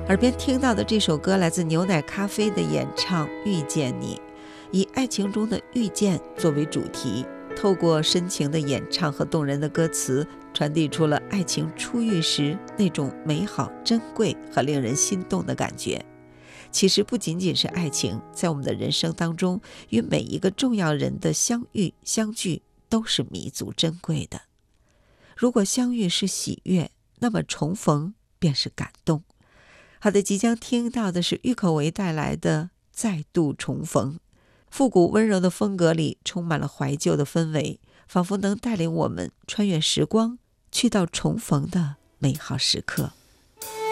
耳边听到的这首歌来自牛奶咖啡的演唱《遇见你》，以爱情中的遇见作为主题，透过深情的演唱和动人的歌词，传递出了爱情初遇时那种美好、珍贵和令人心动的感觉。其实不仅仅是爱情，在我们的人生当中，与每一个重要人的相遇、相聚都是弥足珍贵的。如果相遇是喜悦，那么重逢便是感动。好的，即将听到的是郁可唯带来的再度重逢。复古温柔的风格里充满了怀旧的氛围，仿佛能带领我们穿越时光，去到重逢的美好时刻。